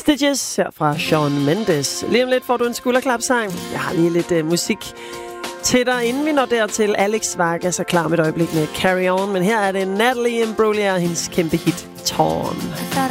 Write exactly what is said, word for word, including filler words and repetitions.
Stitches her fra Shawn Mendes. Lige om lidt får du en skulderklapsang. Jeg har lige lidt uh, musik til dig, inden vi når dertil. Alex Vargas er klar med et øjeblik med Carry On. Men her er det Natalie Imbruglia og hendes kæmpe hit Torn.